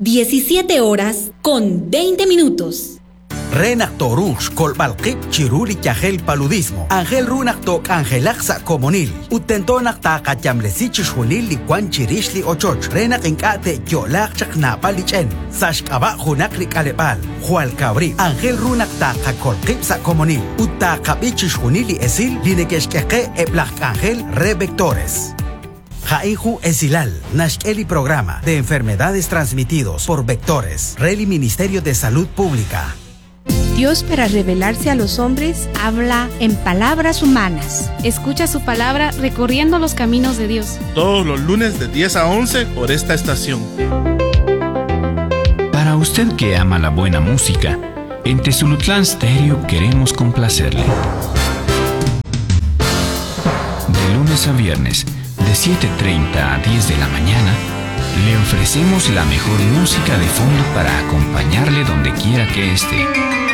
17:20. Renak Torush, Kolbalkip, Chiruli, Yahel, Paludismo. Angel Runak Tok, Angelaxa, Comonil. Utentonak Taka, Yamlesichis, Junil, Liquan, Chirishli, Ochoch. Renak Encate, Yolak, Napalichen. Sashkaba, Junakrik, Alepal. Jual Cabri. Angel Runak Taka, Kolkipsa, Comonil. Utakabichis, Junili, Esil, Linekeshkeke, Eplak Angel, Revectores. Jaiju Esilal, Nashkeli Programa de Enfermedades Transmitidos por Vectores. Reli Ministerio de Salud Pública. Dios, para revelarse a los hombres, habla en palabras humanas. Escucha su palabra recorriendo los caminos de Dios. Todos los lunes de 10 a 11 por esta estación. Para usted que ama la buena música, en Tezulutlán Stereo queremos complacerle. De lunes a viernes, de 7:30 a 10 de la mañana, le ofrecemos la mejor música de fondo para acompañarle donde quiera que esté.